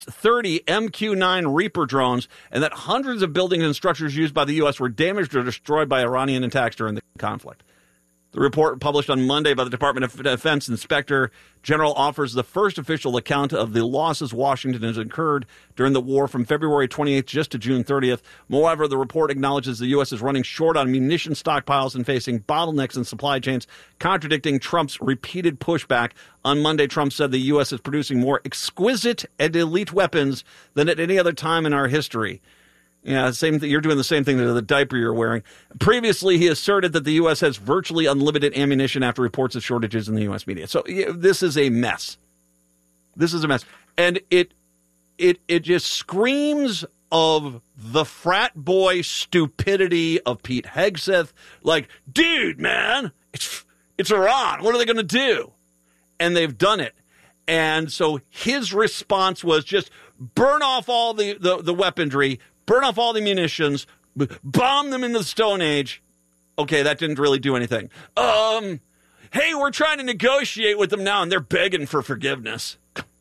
30 MQ-9 Reaper drones and that hundreds of buildings and structures used by the U.S. were damaged or destroyed by Iranian attacks during the conflict. The report published on Monday by the Department of Defense Inspector General offers the first official account of the losses Washington has incurred during the war from February 28th just to June 30th. Moreover, the report acknowledges the U.S. is running short on munition stockpiles and facing bottlenecks in supply chains, contradicting Trump's repeated pushback. On Monday, Trump said the U.S. is producing more exquisite and elite weapons than at any other time in our history. Yeah, same thing. You're doing the same thing to the diaper you're wearing. Previously, he asserted that the U.S. has virtually unlimited ammunition after reports of shortages in the U.S. media. So this is a mess. This is a mess. And it just screams of the frat boy stupidity of Pete Hegseth. Like, dude, man, it's Iran. What are they going to do? And they've done it. And so his response was just burn off all the weaponry, burn off all the munitions, bomb them into the Stone Age. Okay, that didn't really do anything. Hey, we're trying to negotiate with them now, and they're begging for forgiveness.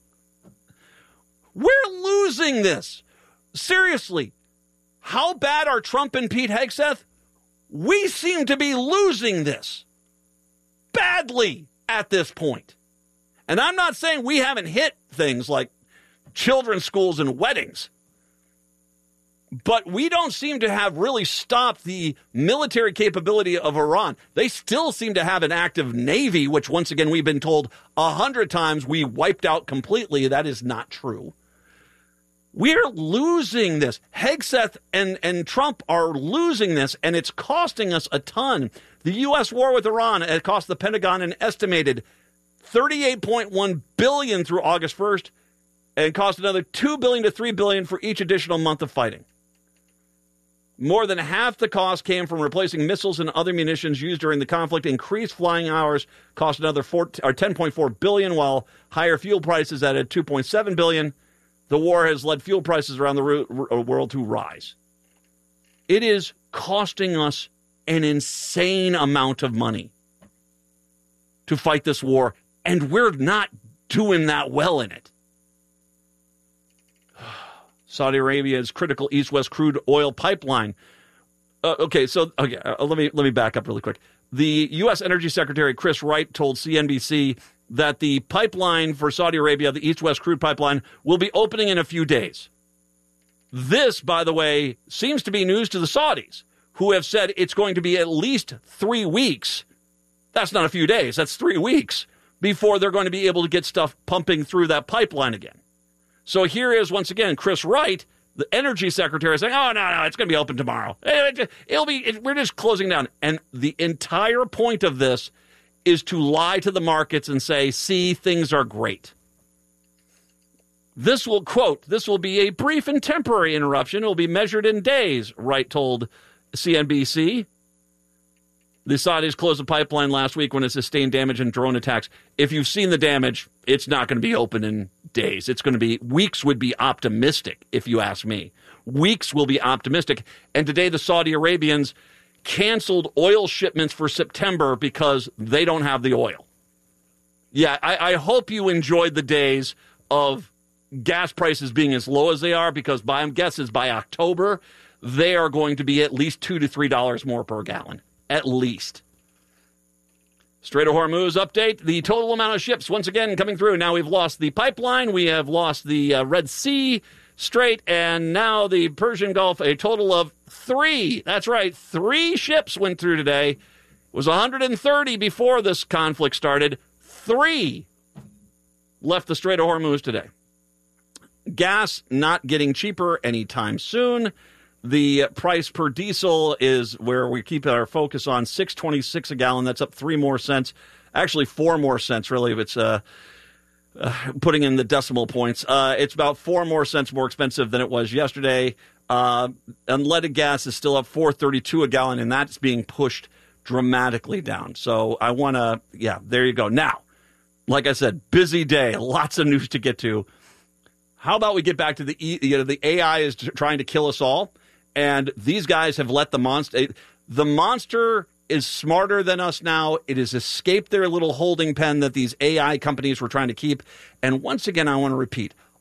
We're losing this. Seriously, how bad are Trump and Pete Hegseth? We seem to be losing this badly at this point. And I'm not saying we haven't hit things like children's schools and weddings. But we don't seem to have really stopped the military capability of Iran. They still seem to have an active navy, which, once again, we've been told 100 times we wiped out completely. That is not true. We're losing this. Hegseth and Trump are losing this, and it's costing us a ton. The U.S. war with Iran, it cost the Pentagon an estimated $38.1 billion through August 1st, and cost another $2 billion to $3 billion for each additional month of fighting. More than half the cost came from replacing missiles and other munitions used during the conflict. Increased flying hours cost another $10.4 billion, while higher fuel prices added $2.7 billion. The war has led fuel prices around the world to rise. It is costing us an insane amount of money to fight this war, and we're not doing that well in it. Saudi Arabia's critical east-west crude oil pipeline. Let me back up really quick. The U.S. Energy Secretary Chris Wright told CNBC that the pipeline for Saudi Arabia, the east-west crude pipeline, will be opening in a few days. This, by the way, seems to be news to the Saudis, who have said it's going to be at least 3 weeks. That's not a few days. That's 3 weeks before they're going to be able to get stuff pumping through that pipeline again. So here is, once again, Chris Wright, the energy secretary, saying, oh, no, it's going to be open tomorrow. We're just closing down. And the entire point of this is to lie to the markets and say, see, things are great. This will, quote, this will be a brief and temporary interruption. It will be measured in days, Wright told CNBC. The Saudis closed the pipeline last week when it sustained damage and drone attacks. If you've seen the damage, it's not going to be open in days. It's going to be weeks. Would be optimistic, if you ask me. Weeks will be optimistic. And today the Saudi Arabians canceled oil shipments for September because they don't have the oil. Yeah, I hope you enjoyed the days of gas prices being as low as they are, because my guess is by October, they are going to be at least $2 to $3 more per gallon. At least. Strait of Hormuz update. The total amount of ships, once again, coming through. Now we've lost the pipeline. We have lost the Red Sea Strait, and now the Persian Gulf. A total of 3. That's right. 3 ships went through today. It was 130 before this conflict started. 3 left the Strait of Hormuz today. Gas not getting cheaper anytime soon. The price per diesel is where we keep our focus on, $6.26 a gallon. That's up 3 more cents. Actually, 4 more cents, really, if it's putting in the decimal points. It's about 4 more cents more expensive than it was yesterday. Unleaded gas is still up $4.32 a gallon, and that's being pushed dramatically down. So I want to, there you go. Now, like I said, busy day, lots of news to get to. How about we get back to the AI is trying to kill us all. And these guys have let the monster is smarter than us now. It has escaped their little holding pen that these AI companies were trying to keep. And once again, I want to repeat,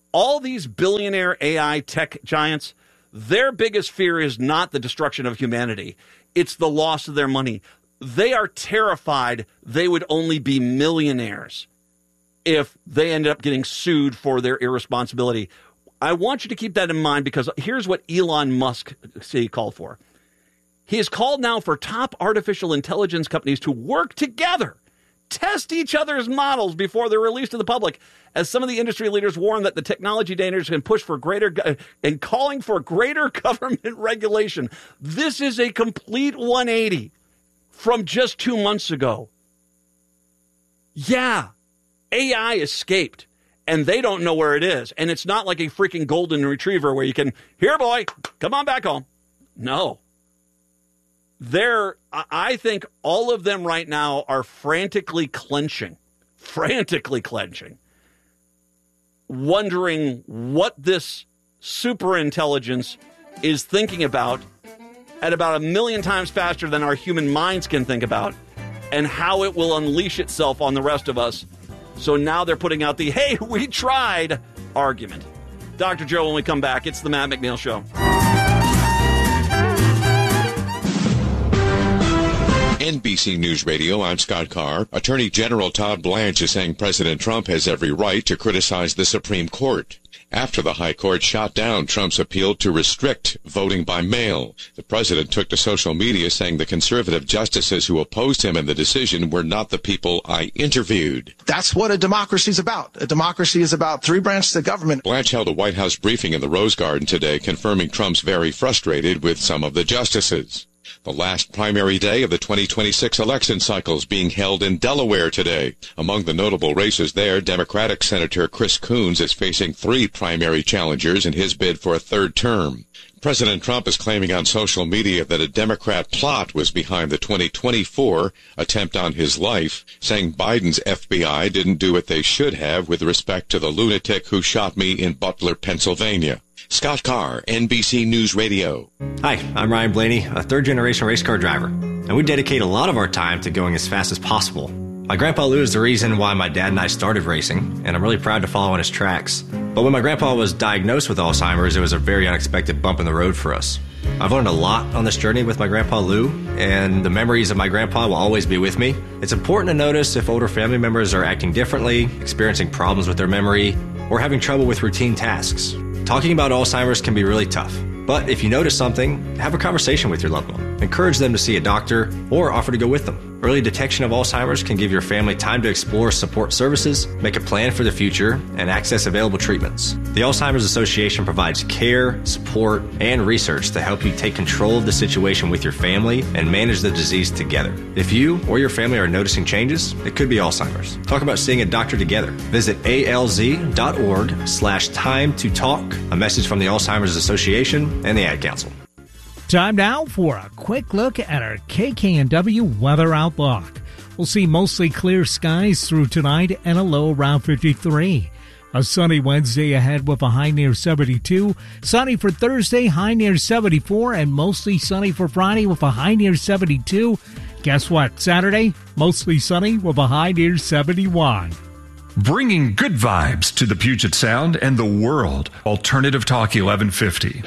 all these billionaire AI tech giants, their biggest fear is not the destruction of humanity. It's the loss of their money. They are terrified they would only be millionaires if they ended up getting sued for their irresponsibility. I want you to keep that in mind, because here's what Elon Musk called for. He has called now for top artificial intelligence companies to work together, test each other's models before they're released to the public, as some of the industry leaders warn that the technology dangers can push for greater and calling for greater government regulation. This is a complete 180 from just 2 months ago. Yeah, AI escaped, and they don't know where it is. And it's not like a freaking golden retriever where you can, here, boy, come on back home. No. I think all of them right now are frantically clenching, wondering what this superintelligence is thinking about at about 1 million times faster than our human minds can think about, and how it will unleash itself on the rest of us. So now they're putting out the, hey, we tried argument. Dr. Joe, when we come back, it's the Matt McNeil Show. NBC News Radio, I'm Scott Carr. Attorney General Todd Blanche is saying President Trump has every right to criticize the Supreme Court after the High Court shot down Trump's appeal to restrict voting by mail. The president took to social media saying the conservative justices who opposed him in the decision were not the people I interviewed. That's what a democracy is about. A democracy is about three branches of government. Blanche held a White House briefing in the Rose Garden today, confirming Trump's very frustrated with some of the justices. The last primary day of the 2026 election cycle is being held in Delaware today. Among the notable races there, Democratic Senator Chris Coons is facing 3 primary challengers in his bid for a third term. President Trump is claiming on social media that a Democrat plot was behind the 2024 attempt on his life, saying Biden's FBI didn't do what they should have with respect to the lunatic who shot me in Butler, Pennsylvania. Scott Carr, NBC News Radio. Hi, I'm Ryan Blaney, a third-generation race car driver, and we dedicate a lot of our time to going as fast as possible. My grandpa Lou is the reason why my dad and I started racing, and I'm really proud to follow in his tracks. But when my grandpa was diagnosed with Alzheimer's, it was a very unexpected bump in the road for us. I've learned a lot on this journey with my grandpa Lou, and the memories of my grandpa will always be with me. It's important to notice if older family members are acting differently, experiencing problems with their memory, or having trouble with routine tasks. Talking about Alzheimer's can be really tough, but if you notice something, have a conversation with your loved one. Encourage them to see a doctor or offer to go with them. Early detection of Alzheimer's can give your family time to explore support services, make a plan for the future, and access available treatments. The Alzheimer's Association provides care, support, and research to help you take control of the situation with your family and manage the disease together. If you or your family are noticing changes, it could be Alzheimer's. Talk about seeing a doctor together. Visit alz.org/time to talk. A message from the Alzheimer's Association and the Ad Council. Time now for a quick look at our KKNW weather outlook. We'll see mostly clear skies through tonight and a low around 53. A sunny Wednesday ahead with a high near 72. Sunny for Thursday, high near 74. And mostly sunny for Friday with a high near 72. Guess what? Saturday, mostly sunny with a high near 71. Bringing good vibes to the Puget Sound and the world. Alternative Talk 1150.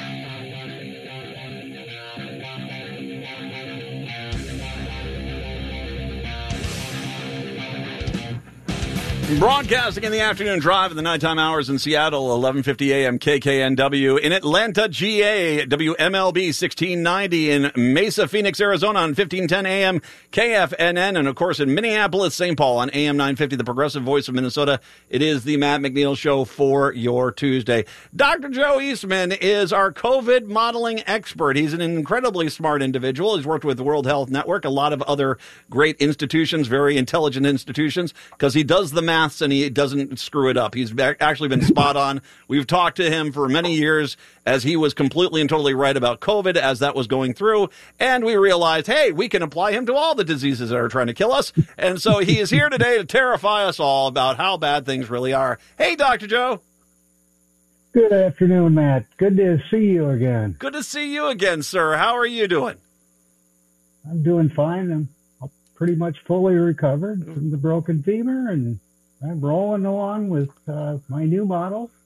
Broadcasting in the afternoon drive in the nighttime hours in Seattle, 1150 a.m. KKNW. In Atlanta, GA, WMLB 1690. In Mesa, Phoenix, Arizona on 1510 a.m. KFNN. And, of course, in Minneapolis, St. Paul on AM 950, the progressive voice of Minnesota. It is the Matt McNeil Show for your Tuesday. Dr. Joe Eastman is our COVID modeling expert. He's an incredibly smart individual. He's worked with the World Health Network, a lot of other great institutions, very intelligent institutions, because he does the math and he doesn't screw it up. He's actually been spot on. We've talked to him for many years as he was completely and totally right about COVID as that was going through. And we realized, hey, we can apply him to all the diseases that are trying to kill us. And so he is here today to terrify us all about how bad things really are. Hey, Dr. Joe. Good afternoon, Matt. Good to see you again. Good to see you again, sir. How are you doing? I'm doing fine. I'm pretty much fully recovered from the broken femur, and I'm rolling along with my new model.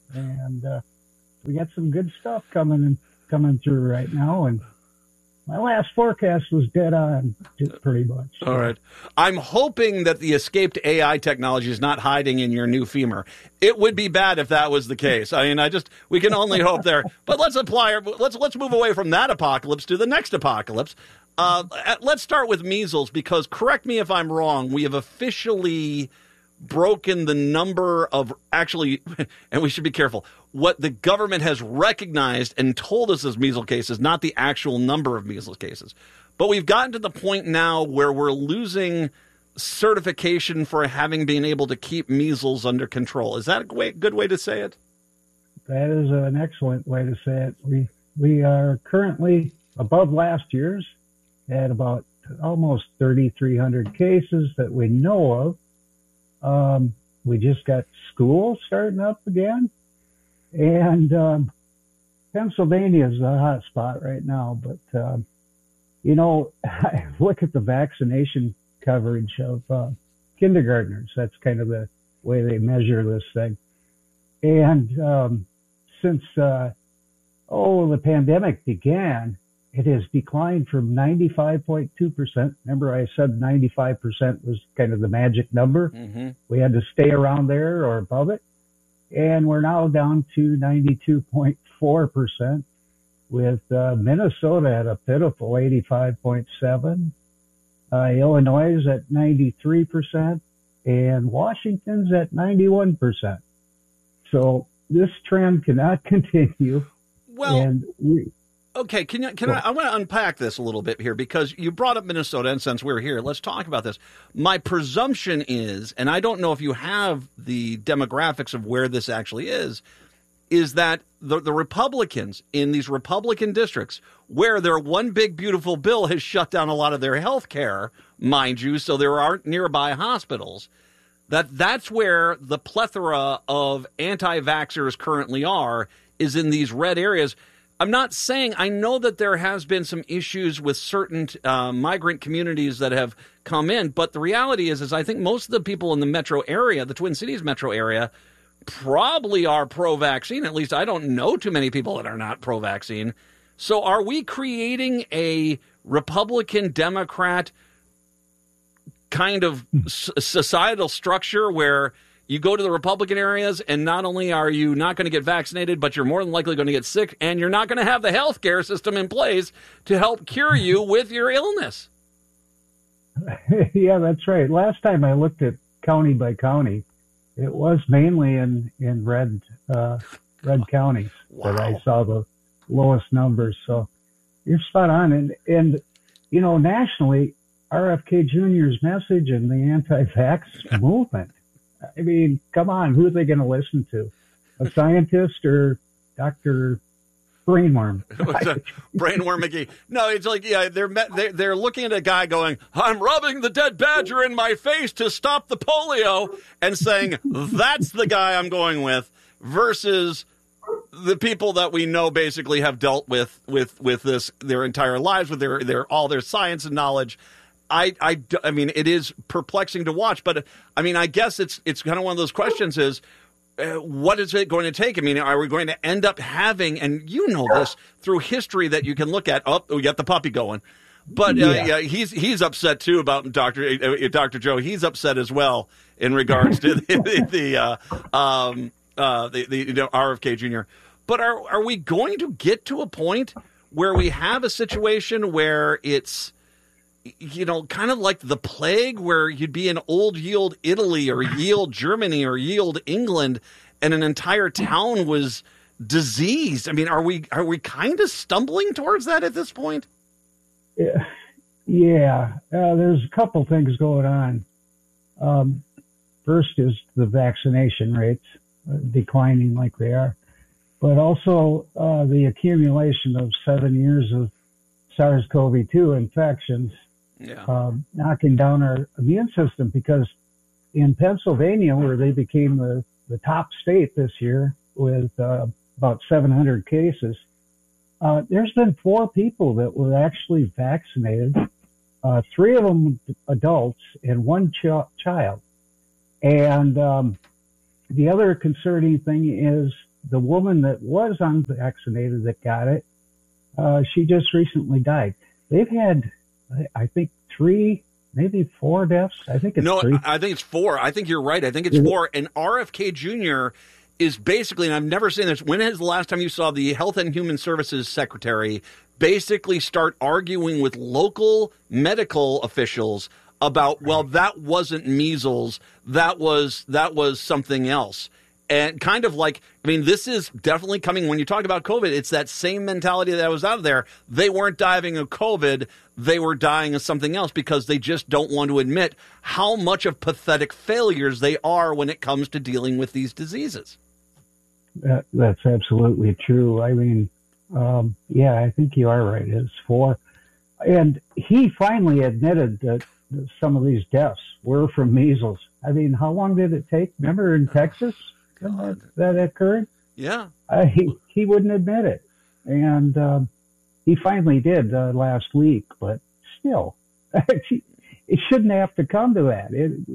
And we got some good stuff coming through right now. And my last forecast was dead on, pretty much. All right. I'm hoping that the escaped AI technology is not hiding in your new femur. It would be bad if that was the case. I mean, we can only hope there. But let's move away from that apocalypse to the next apocalypse. Let's start with measles, because correct me if I'm wrong, we have officially broken the number of actually, and we should be careful, what the government has recognized and told us as measles cases, not the actual number of measles cases. But we've gotten to the point now where we're losing certification for having been able to keep measles under control. Is that a good way to say it? That is an excellent way to say it. We are currently above last year's at about almost 3,300 cases that we know of. We just got school starting up again, and Pennsylvania is a hot spot right now. But I look at the vaccination coverage of kindergartners. That's kind of the way they measure this thing. And since the pandemic began, it has declined from 95.2%. Remember, I said 95% was kind of the magic number. Mm-hmm. We had to stay around there or above it. And we're now down to 92.4%, with Minnesota at a pitiful 85.7%. Illinois is at 93%, and Washington's at 91%. So this trend cannot continue. Well, okay, I want to unpack this a little bit here, because you brought up Minnesota, and since we're here, let's talk about this. My presumption is, and I don't know if you have the demographics of where this actually is that the Republicans in these Republican districts, where their one big beautiful bill has shut down a lot of their health care, mind you, so there aren't nearby hospitals, that's where the plethora of anti-vaxxers currently are, is in these red areas. I'm not saying, I know that there has been some issues with certain migrant communities that have come in, but the reality is I think most of the people in the metro area, the Twin Cities metro area, probably are pro-vaccine. At least I don't know too many people that are not pro-vaccine. So are we creating a Republican-Democrat kind of societal structure where you go to the Republican areas, and not only are you not going to get vaccinated, but you're more than likely going to get sick, and you're not going to have the health care system in place to help cure you with your illness? Yeah, that's right. Last time I looked at county by county, it was mainly in red counties that I saw the lowest numbers. So you're spot on. And nationally, RFK Jr.'s message and the anti-vax movement, I mean, come on, who are they going to listen to? A scientist or Dr. Brainworm? Brainworm McGee. No, it's like, yeah, they're looking at a guy going, I'm rubbing the dead badger in my face to stop the polio, and saying, that's the guy I'm going with, versus the people that we know basically have dealt with this their entire lives, with all their science and knowledge. I mean, it is perplexing to watch, but I mean, I guess it's kind of one of those questions is, what is it going to take? I mean, are we going to end up having, and you know this through history that you can look at, we got the puppy going, but yeah, he's upset too about Dr. Joe. He's upset as well in regards to the RFK Jr. But are we going to get to a point where we have a situation where it's, kind of like the plague, where you'd be in old yield Italy or yield Germany or yield England, and an entire town was diseased? I mean, are we kind of stumbling towards that at this point? Yeah. There's a couple things going on. First is the vaccination rates declining like they are, but also the accumulation of 7 years of SARS-CoV-2 infections. Yeah. Knocking down our immune system, because in Pennsylvania, where they became the top state this year with about 700 cases, there's been 4 people that were actually vaccinated, 3 of them adults and 1 child. And the other concerning thing is the woman that was unvaccinated that got it, she just recently died. They've had, I think, 3, maybe 4 deaths. I think it's 3. I think it's 4. I think you're right. I think it's 4. And RFK Jr. is basically, and I've never seen this, when is the last time you saw the Health and Human Services Secretary basically start arguing with local medical officials about, well, that wasn't measles, that was something else. And kind of like, I mean, this is definitely coming, when you talk about COVID, it's that same mentality that was out there. They weren't dying of COVID, they were dying of something else because they just don't want to admit how much of pathetic failures they are when it comes to dealing with these diseases. That's absolutely true. I mean, yeah, I think you are right. It's 4. And he finally admitted that some of these deaths were from measles. I mean, how long did it take? Remember in Texas that occurred? Yeah. He wouldn't admit it. And he finally did last week, but still, it shouldn't have to come to that.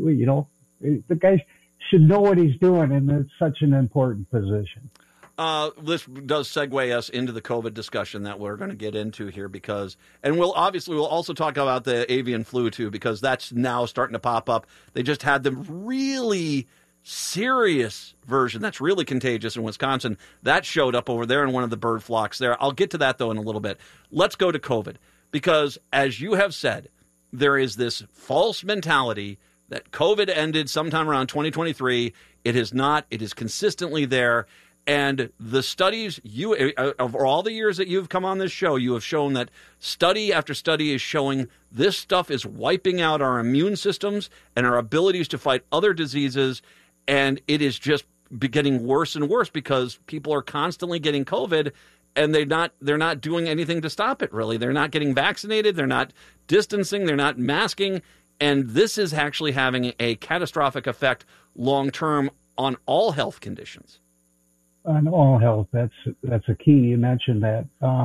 The guy should know what he's doing, and it's such an important position. This does segue us into the COVID discussion that we're going to get into here because, and we'll also talk about the avian flu too, because that's now starting to pop up. They just had the really serious version that's really contagious in Wisconsin. That showed up over there in one of the bird flocks there. I'll get to that though in a little bit. Let's go to COVID because, as you have said, there is this false mentality that COVID ended sometime around 2023. It is not. It is consistently there. And the studies, of all the years that you've come on this show, you have shown that study after study is showing this stuff is wiping out our immune systems and our abilities to fight other diseases. And it is just getting worse and worse because people are constantly getting COVID and they're not doing anything to stop it, really. They're not getting vaccinated. They're not distancing. They're not masking. And this is actually having a catastrophic effect long term on all health conditions. On all health, that's a key. You mentioned that.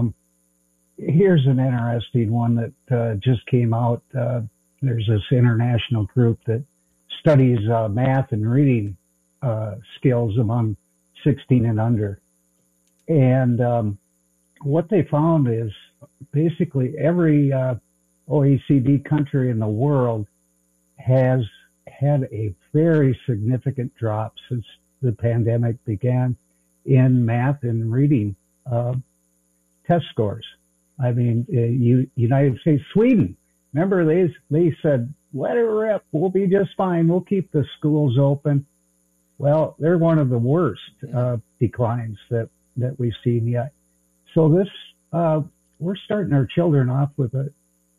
Here's an interesting one that just came out. There's this international group that studies math and reading skills among 16 and under. And what they found is basically every OECD country in the world has had a very significant drop since the pandemic began in math and reading test scores. I mean, United States, Sweden, remember they said, let it rip, we'll be just fine, we'll keep the schools open. Well, they're one of the worst declines that we've seen yet. So this, we're starting our children off with a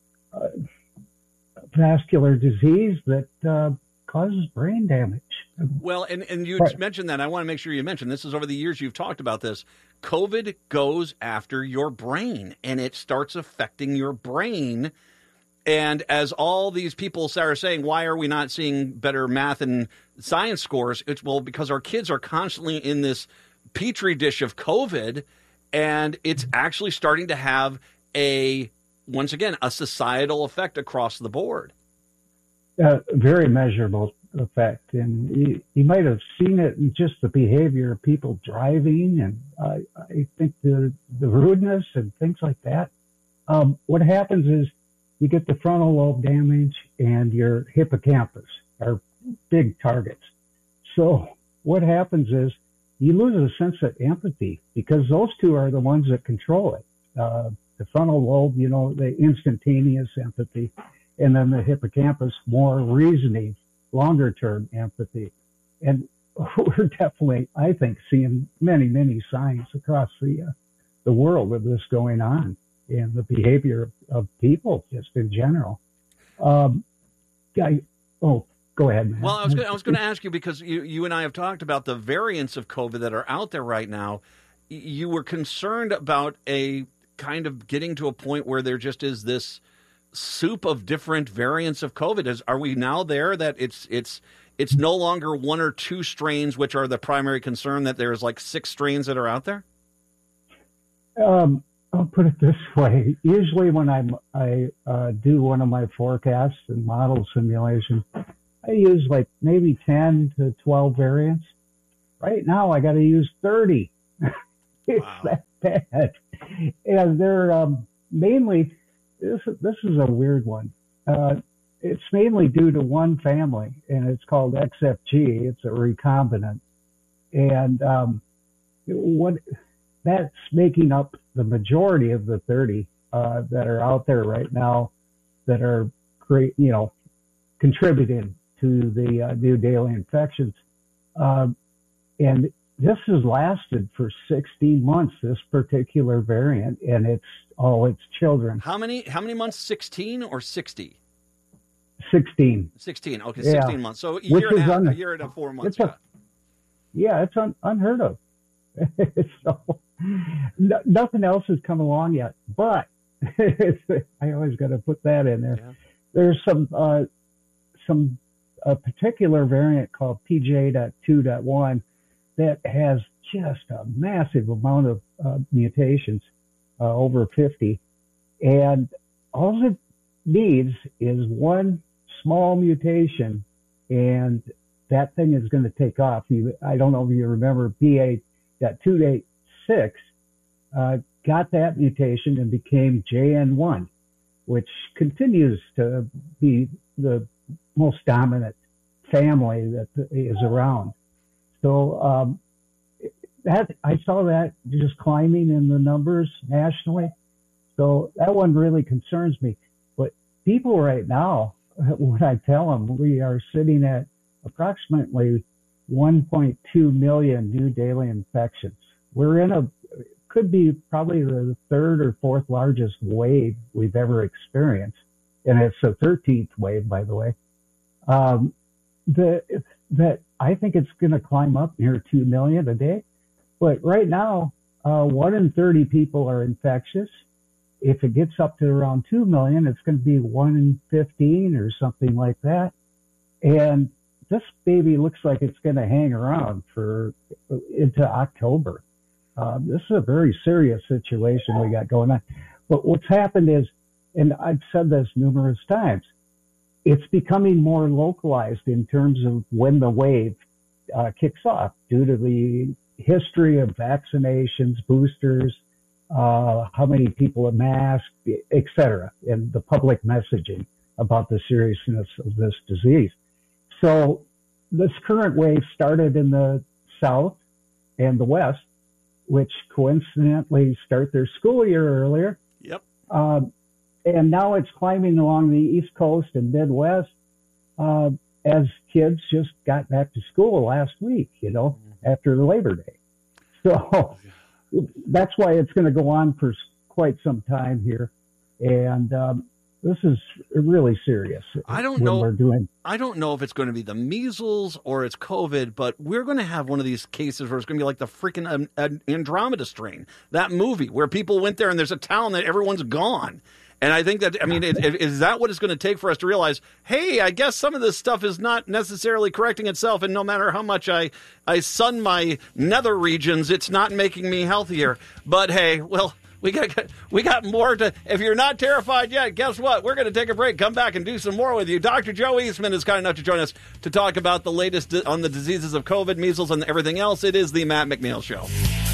vascular disease that causes brain damage. Well, and you mentioned that. I want to make sure you mention this is over the years you've talked about this. COVID goes after your brain, and it starts affecting your brain. And as all these people are saying, why are we not seeing better math and science scores? It's, well, because our kids are constantly in this petri dish of COVID, and it's actually starting to have once again, a societal effect across the board. Very measurable effect. And you might have seen it in just the behavior of people driving, and I think the rudeness and things like that. What happens is you get the frontal lobe damage and your hippocampus are big targets. So what happens is you lose a sense of empathy because those two are the ones that control it. The frontal lobe, the instantaneous empathy, and then the hippocampus, more reasoning, longer-term empathy. And we're definitely, I think, seeing many, many signs across the world of this going on and the behavior of people just in general. Go ahead, man. Well, I was going to ask you, because you and I have talked about the variants of COVID that are out there right now. You were concerned about a kind of getting to a point where there just is this soup of different variants of COVID. Are we now there that it's no longer one or two strains which are the primary concern, that there's like 6 strains that are out there? I'll put it this way. Usually when I do one of my forecasts and model simulation, I use like maybe 10 to 12 variants. Right now I got to use 30 It's that bad. And they're mainly, this is a weird one. It's mainly due to one family, and it's called XFG. It's a recombinant. And that's making up the majority of the 30 that are out there right now that are contributing to the new daily infections. And this has lasted for 16 months, this particular variant, and it's children. How many months? 16 or 60? 16. 16. Okay, 16 months. So a year and a 4 months. It's unheard of. So, nothing else has come along yet, but I always got to put that in there. Yeah. There's a particular variant called PJ.2.1 that has just a massive amount of mutations, over 50, and all it needs is one small mutation, and that thing is going to take off. I don't know if you remember BA.286 got that mutation and became JN1, which continues to be the most dominant family that is around. So I saw that just climbing in the numbers nationally. So that one really concerns me. But people right now, when I tell them we are sitting at approximately 1.2 million new daily infections, we're could be probably the third or fourth largest wave we've ever experienced. And it's the 13th wave, by the way. That I think it's going to climb up near 2 million a day. But right now, 1 in 30 people are infectious. If it gets up to around 2 million, it's going to be 1 in 15 or something like that. And this baby looks like it's going to hang around into October. This is a very serious situation we got going on. But what's happened is, and I've said this numerous times, it's becoming more localized in terms of when the wave kicks off due to the history of vaccinations, boosters, how many people are masked, et cetera, and the public messaging about the seriousness of this disease. So this current wave started in the South and the West, which coincidentally start their school year earlier. Yep. And now it's climbing along the East Coast and Midwest as kids just got back to school last week, after Labor Day. So that's why it's going to go on for quite some time here. And this is really serious. I don't know if it's going to be the measles or it's COVID, but we're going to have one of these cases where it's going to be like the freaking Andromeda strain, that movie where people went there and there's a town that everyone's gone. And I think that, is that what it's going to take for us to realize, hey, I guess some of this stuff is not necessarily correcting itself, and no matter how much I sun my nether regions, it's not making me healthier. But hey, well, we got more to. If you're not terrified yet, guess what? We're going to take a break, come back and do some more with you. Dr. Joe Eastman is kind enough to join us to talk about the latest on the diseases of COVID, measles, and everything else. It is the Matt McNeil Show.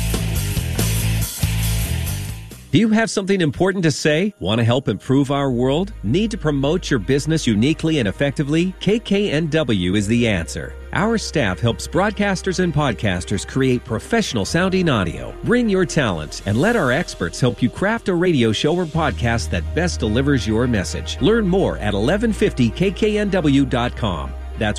Do you have something important to say? Want to help improve our world? Need to promote your business uniquely and effectively? KKNW is the answer. Our staff helps broadcasters and podcasters create professional sounding audio. Bring your talent and let our experts help you craft a radio show or podcast that best delivers your message. Learn more at 1150kknw.com. That's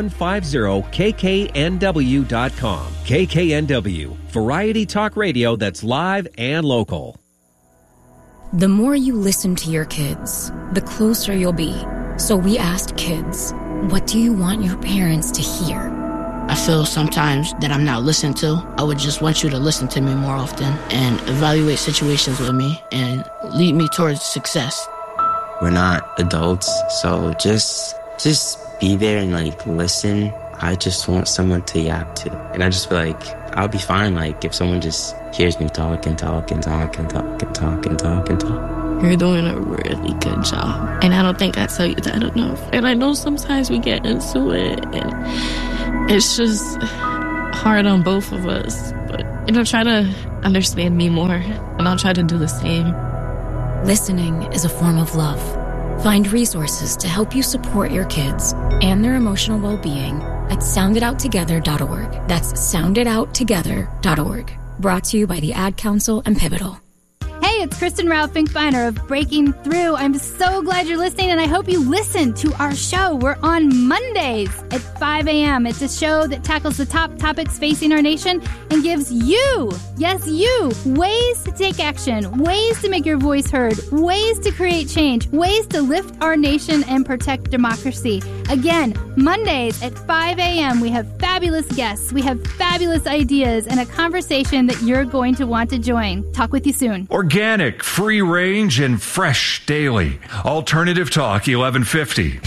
1150kknw.com. KKNW, variety talk radio that's live and local. The more you listen to your kids, the closer you'll be. So we asked kids, what do you want your parents to hear? I feel sometimes that I'm not listened to. I would just want you to listen to me more often and evaluate situations with me and lead me towards success. We're not adults, so just be there and listen. I just want someone to yap to. And I just feel like I'll be fine if someone just hears me talk and talk and talk and talk and talk and talk and talk. You're doing a really good job. And I don't think I tell you that enough. And I know sometimes we get into it and it's just hard on both of us. But try to understand me more, and I'll try to do the same. Listening is a form of love. Find resources to help you support your kids and their emotional well-being at sounditouttogether.org. That's sounditouttogether.org. Brought to you by the Ad Council and Pivotal. Hey, it's Kristen Ralph Finkbeiner of Breaking Through. I'm so glad you're listening, and I hope you listen to our show. We're on Mondays at 5 a.m. It's a show that tackles the top topics facing our nation and gives you, yes, you, ways to take action, ways to make your voice heard, ways to create change, ways to lift our nation and protect democracy. Again, Mondays at 5 a.m. We have fabulous guests, we have fabulous ideas, and a conversation that you're going to want to join. Talk with you soon. Organic, free range, and fresh daily. Alternative Talk 1150.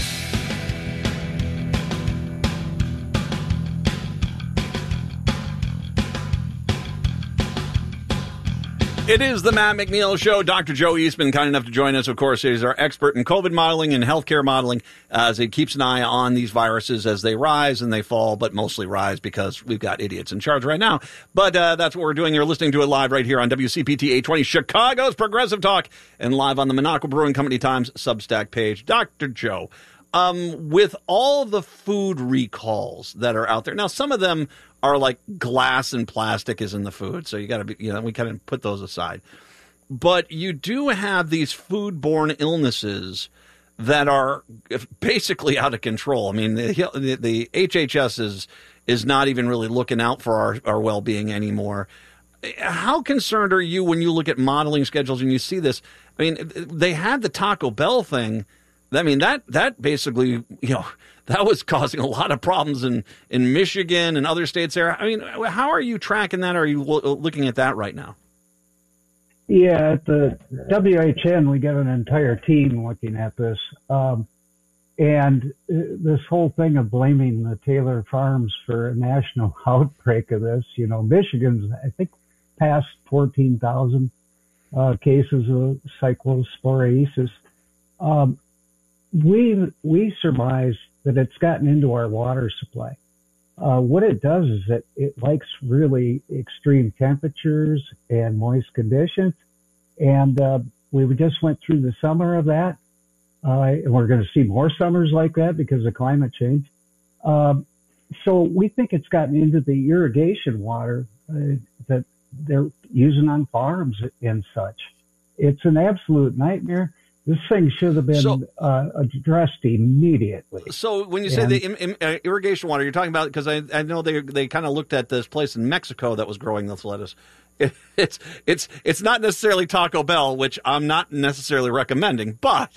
It is the Matt McNeil Show. Dr. Joe Eastman, kind enough to join us. Of course, he's our expert in COVID modeling and healthcare modeling as he keeps an eye on these viruses as they rise and they fall, but mostly rise because we've got idiots in charge right now. But that's what we're doing. You're listening to it live right here on WCPT 820, Chicago's Progressive Talk, and live on the Minocqua Brewing Company Times Substack page. Dr. Joe, with all the food recalls that are out there, now some of them are like glass and plastic is in the food, so you got to be, we kind of put those aside. But you do have these foodborne illnesses that are basically out of control. I mean, the HHS is not even really looking out for our well-being anymore. How concerned are you when you look at modeling schedules and you see this? I mean, they had the Taco Bell thing. I mean, that basically, that was causing a lot of problems in Michigan and other states there. I mean, how are you tracking that? Are you looking at that right now? Yeah, at the WHN, we got an entire team looking at this. And this whole thing of blaming the Taylor Farms for a national outbreak of this, Michigan's, I think, past 14,000 cases of cyclosporiosis. We surmise that it's gotten into our water supply. What it does is that it likes really extreme temperatures and moist conditions. And we just went through the summer of that. And we're going to see more summers like that because of climate change. So we think it's gotten into the irrigation water that they're using on farms and such. It's an absolute nightmare. This thing should have been addressed immediately. So when you say the irrigation water, you're talking about, because I know they kind of looked at this place in Mexico that was growing this lettuce. It's not necessarily Taco Bell, which I'm not necessarily recommending, but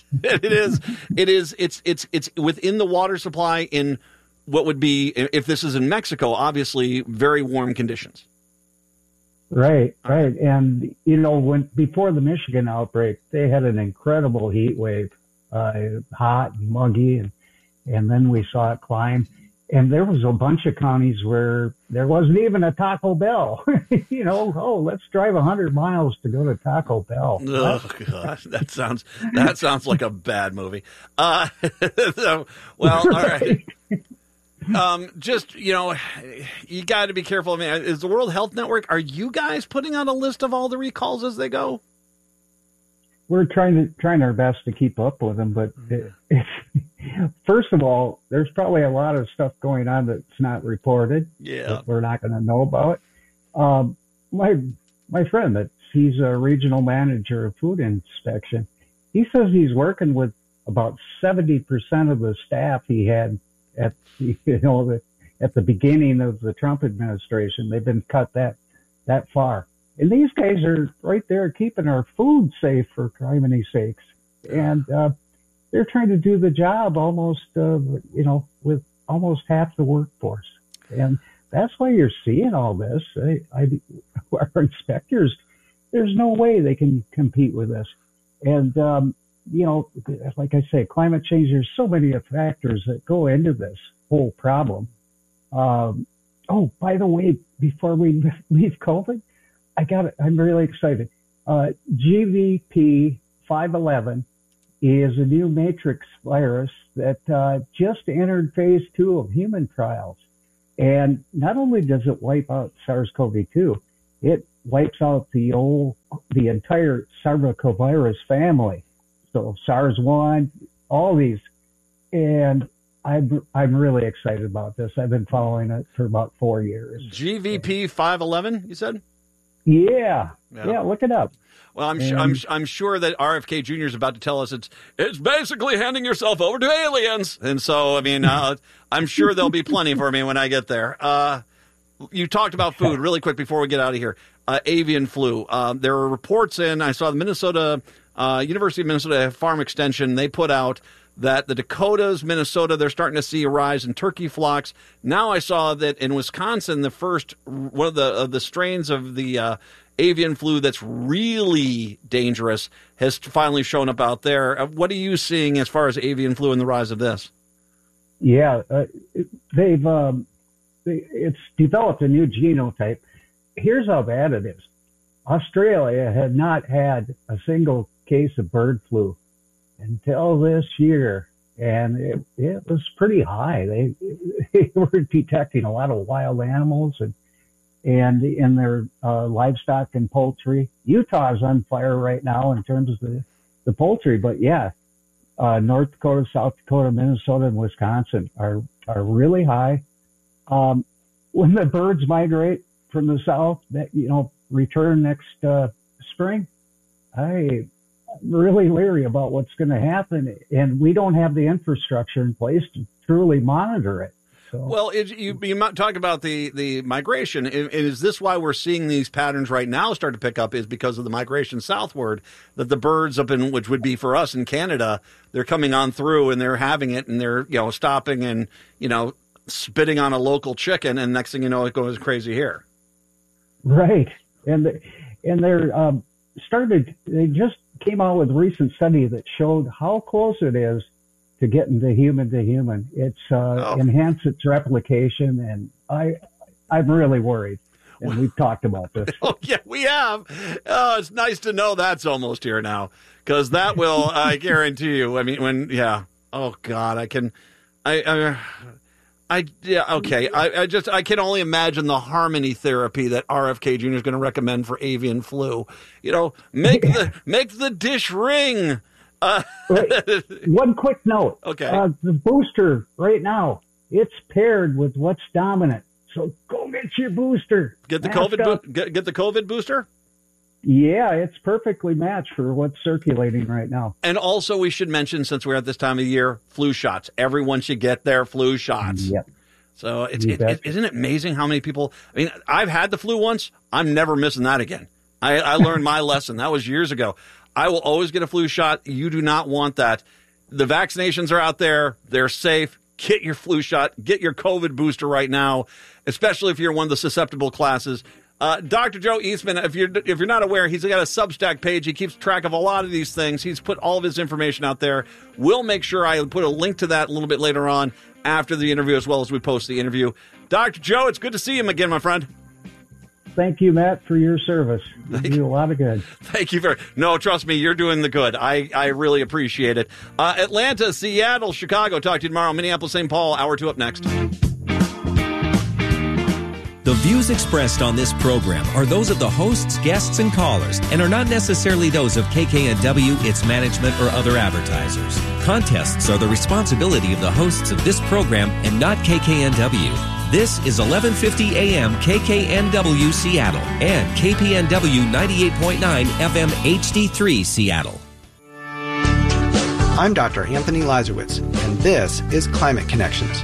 it's within the water supply in what would be, if this is in Mexico, obviously very warm conditions. Right. And, before the Michigan outbreak, they had an incredible heat wave, hot and muggy, and then we saw it climb. And there was a bunch of counties where there wasn't even a Taco Bell. Let's drive 100 miles to go to Taco Bell. Oh, gosh, that sounds like a bad movie. All right. You got to be careful. I mean, is the World Health Network, are you guys putting out a list of all the recalls as they go? We're trying our best to keep up with them, but first of all, there's probably a lot of stuff going on that's not reported. Yeah, that we're not going to know about. My friend, he's a regional manager of food inspection. He says he's working with about 70% of the staff he had at the beginning of the Trump administration. They've been cut that far. And these guys are right there keeping our food safe, for criminy sakes. And they're trying to do the job almost, with almost half the workforce. And that's why you're seeing all this. Our inspectors, there's no way they can compete with this. And, like I say, climate change, there's so many factors that go into this whole problem. By the way, before we leave COVID, I'm really excited. GVP 511 is a new matrix virus that just entered phase 2 of human trials. And not only does it wipe out SARS-CoV-2, it wipes out the entire sarcovirus family. So SARS-1, all these. And I'm really excited about this. I've been following it for about 4 years. GVP 511, you said? Yeah, look it up. Well, I'm sure that RFK Jr. is about to tell us it's basically handing yourself over to aliens. And so, I mean, I'm sure there'll be plenty for me when I get there. You talked about food really quick before we get out of here. Avian flu. There are reports I saw the University of Minnesota Farm Extension, they put out that the Dakotas, Minnesota, they're starting to see a rise in turkey flocks. Now I saw that in Wisconsin, one of the strains of the avian flu that's really dangerous has finally shown up out there. What are you seeing as far as avian flu and the rise of this? Yeah, it's developed a new genotype. Here's how bad it is. Australia had not had a single case of bird flu until this year, and it was pretty high. They were detecting a lot of wild animals and in their livestock and poultry. Utah's on fire right now in terms of the poultry, but yeah, North Dakota, South Dakota, Minnesota, and Wisconsin are really high. When the birds migrate from the south, return next spring, I'm really leery about what's going to happen, and we don't have the infrastructure in place to truly monitor it. So. Well, you talk about the migration. Is this why we're seeing these patterns right now start to pick up? Is because of the migration southward, that the birds up in, which would be for us in Canada, they're coming on through and they're having it, and they're stopping and spitting on a local chicken, and next thing you know, it goes crazy here. Right, and they're they just came out with a recent study that showed how close it is to getting to human. It's enhanced its replication, and I'm really worried. And we've talked about this. Oh, yeah, we have. It's nice to know that's almost here now, because that will, I guarantee you. I mean, oh God, I can only imagine the harmony therapy that RFK Jr. is going to recommend for avian flu. Make the dish ring. One quick note. Okay. The booster right now, it's paired with what's dominant. So go get your booster. Get the COVID booster? Yeah, it's perfectly matched for what's circulating right now. And also we should mention, since we're at this time of year, flu shots. Everyone should get their flu shots. Yep. So isn't it amazing how many people, I've had the flu once. I'm never missing that again. I learned my lesson. That was years ago. I will always get a flu shot. You do not want that. The vaccinations are out there. They're safe. Get your flu shot. Get your COVID booster right now, especially if you're one of the susceptible classes. Dr. Joe Eastman, if you're not aware, he's got a Substack page. He keeps track of a lot of these things. He's put all of his information out there. We'll make sure I put a link to that a little bit later on after the interview, as well as we post the interview. Dr. Joe, it's good to see him again, my friend. Thank you, Matt, for your service. You do a lot of good. Thank you No, trust me, you're doing the good. I really appreciate it. Atlanta, Seattle, Chicago. Talk to you tomorrow. Minneapolis, St. Paul. Hour 2 up next. The views expressed on this program are those of the hosts, guests, and callers, and are not necessarily those of KKNW, its management, or other advertisers. Contests are the responsibility of the hosts of this program and not KKNW. This is 1150 AM KKNW Seattle and KPNW 98.9 FM HD3 Seattle. I'm Dr. Anthony Lazarowitz, and this is Climate Connections.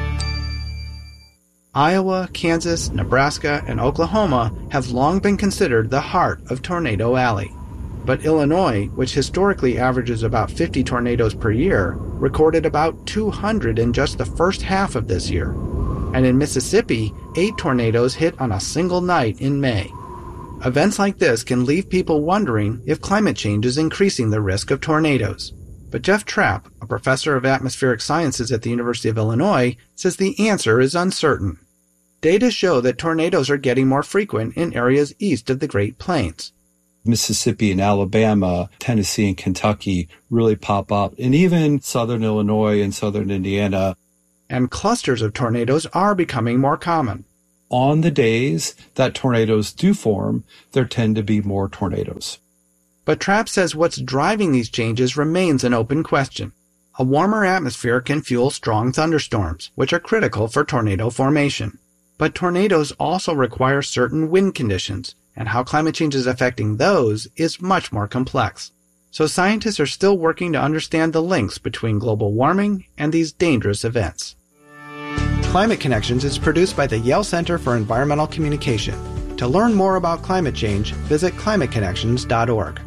Iowa, Kansas, Nebraska, and Oklahoma have long been considered the heart of Tornado Alley. But Illinois, which historically averages about 50 tornadoes per year, recorded about 200 in just the first half of this year. And in Mississippi, 8 tornadoes hit on a single night in May. Events like this can leave people wondering if climate change is increasing the risk of tornadoes. But Jeff Trapp, a professor of atmospheric sciences at the University of Illinois, says the answer is uncertain. Data show that tornadoes are getting more frequent in areas east of the Great Plains. Mississippi and Alabama, Tennessee and Kentucky really pop up, and even southern Illinois and southern Indiana. And clusters of tornadoes are becoming more common. on the days that tornadoes do form, there tend to be more tornadoes. But Trapp says what's driving these changes remains an open question. A warmer atmosphere can fuel strong thunderstorms, which are critical for tornado formation. But tornadoes also require certain wind conditions, and how climate change is affecting those is much more complex. So scientists are still working to understand the links between global warming and these dangerous events. Climate Connections is produced by the Yale Center for Environmental Communication. To learn more about climate change, visit climateconnections.org.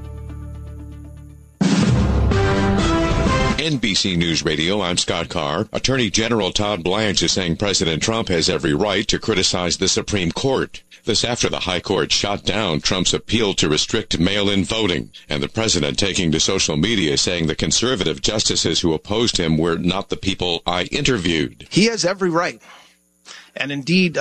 NBC News Radio, I'm Scott Carr. Attorney General Todd Blanche is saying President Trump has every right to criticize the Supreme Court. This after the High Court shot down Trump's appeal to restrict mail-in voting, and the president taking to social media saying the conservative justices who opposed him were not the people I interviewed. He has every right, and indeed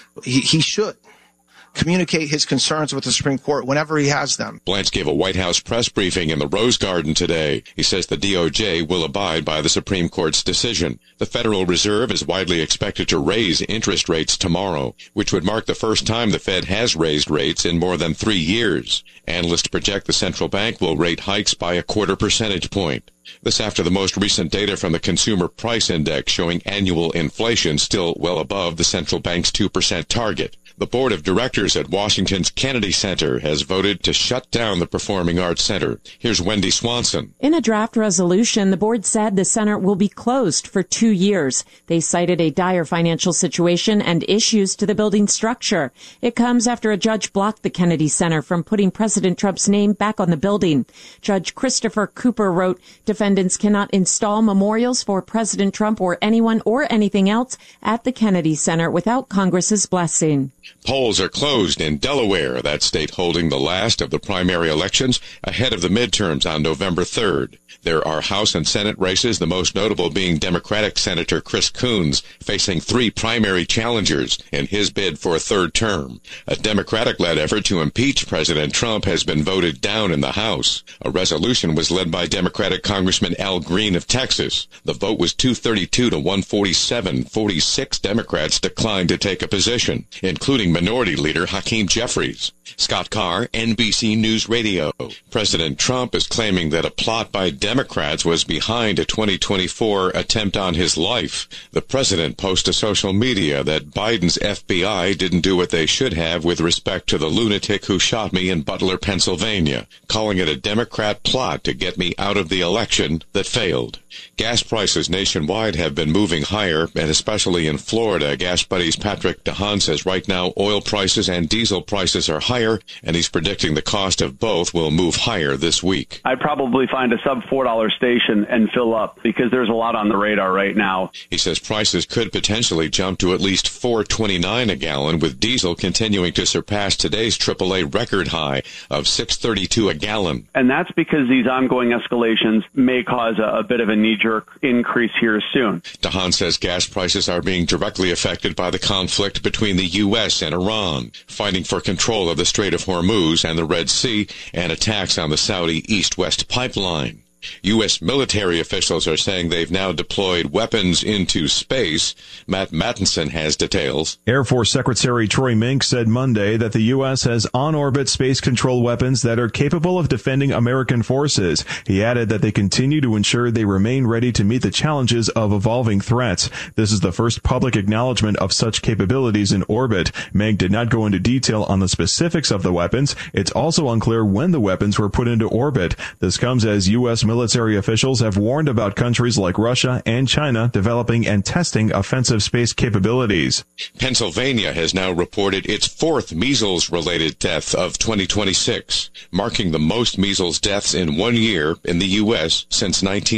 he should communicate his concerns with the Supreme Court whenever he has them. Blanche gave a White House press briefing in the Rose Garden today. He says the DOJ will abide by the Supreme Court's decision. The Federal Reserve is widely expected to raise interest rates tomorrow, which would mark the first time the Fed has raised rates in more than 3 years. Analysts project the central bank will rate hikes by 0.25 percentage point. This after the most recent data from the Consumer Price Index showing annual inflation still well above the central bank's 2% target. The board of directors at Washington's Kennedy Center has voted to shut down the Performing Arts Center. Here's Wendy Swanson. In a draft resolution, the board said the center will be closed for 2 years. They cited a dire financial situation and issues to the building structure. It comes after a judge blocked the Kennedy Center from putting President Trump's name back on the building. Judge Christopher Cooper wrote, defendants cannot install memorials for President Trump or anyone or anything else at the Kennedy Center without Congress's blessing. Polls are closed in Delaware, that state holding the last of the primary elections ahead of the midterms on November 3rd. There are House and Senate races, the most notable being Democratic Senator Chris Coons, facing 3 primary challengers in his bid for a third term. A Democratic-led effort to impeach President Trump has been voted down in the House. A resolution was led by Democratic Congressman Al Green of Texas. The vote was 232 to 147. 46 Democrats declined to take a position, including Minority Leader Hakeem Jeffries. Scott Carr, NBC News Radio. President Trump is claiming that a plot by Democrats was behind a 2024 attempt on his life. The president posted to social media that Biden's FBI didn't do what they should have with respect to the lunatic who shot me in Butler, Pennsylvania, calling it a Democrat plot to get me out of the election that failed. Gas prices nationwide have been moving higher, and especially in Florida. Gas Buddy's Patrick DeHaan says right now oil prices and diesel prices are higher, and he's predicting the cost of both will move higher this week. I'd probably find a sub $4 station and fill up because there's a lot on the radar right now. He says prices could potentially jump to at least $4.29 a gallon, with diesel continuing to surpass today's AAA record high of $6.32 a gallon. And that's because these ongoing escalations may cause a bit of a knee-jerk increase here soon. DeHaan says gas prices are being directly affected by the conflict between the U.S. and Iran, fighting for control of the Strait of Hormuz and the Red Sea, and attacks on the Saudi East-West pipeline. U.S. military officials are saying they've now deployed weapons into space. Matt Mattinson has details. Air Force Secretary Troy Mink said Monday that the U.S. has on-orbit space control weapons that are capable of defending American forces. He added that they continue to ensure they remain ready to meet the challenges of evolving threats. This is the first public acknowledgement of such capabilities in orbit. Mink did not go into detail on the specifics of the weapons. It's also unclear when the weapons were put into orbit. This comes as U.S. military officials have warned about countries like Russia and China developing and testing offensive space capabilities. Pennsylvania has now reported its 4th measles-related death of 2026, marking the most measles deaths in 1 year in the U.S. since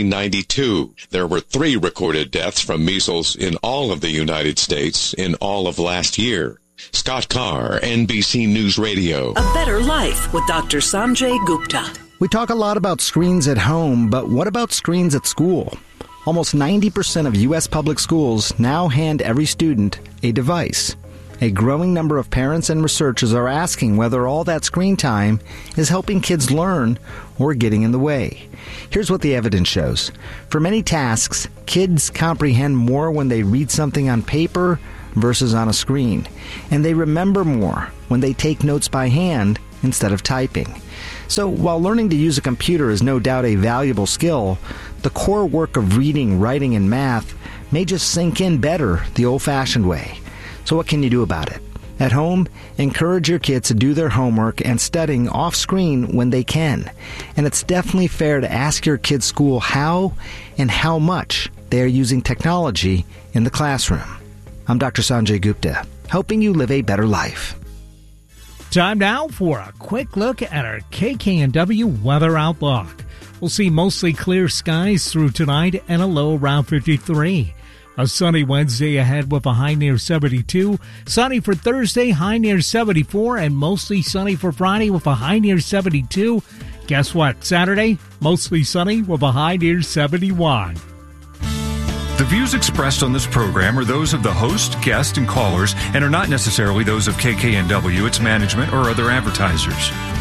1992. There were 3 recorded deaths from measles in all of the United States in all of last year. Scott Carr, NBC News Radio. A Better Life with Dr. Sanjay Gupta. We talk a lot about screens at home, but what about screens at school? Almost 90% of U.S. public schools now hand every student a device. A growing number of parents and researchers are asking whether all that screen time is helping kids learn or getting in the way. Here's what the evidence shows. For many tasks, kids comprehend more when they read something on paper versus on a screen, and they remember more when they take notes by hand instead of typing. So while learning to use a computer is no doubt a valuable skill, the core work of reading, writing, and math may just sink in better the old-fashioned way. So what can you do about it? At home, encourage your kids to do their homework and studying off-screen when they can. And it's definitely fair to ask your kids' school how and how much they are using technology in the classroom. I'm Dr. Sanjay Gupta, helping you live a better life. Time now for a quick look at our KKNW weather outlook. We'll see mostly clear skies through tonight and a low around 53. A sunny Wednesday ahead with a high near 72. Sunny for Thursday, high near 74. And mostly sunny for Friday with a high near 72. Guess what? Saturday, mostly sunny with a high near 71. The views expressed on this program are those of the host, guest, and callers and are not necessarily those of KKNW, its management, or other advertisers.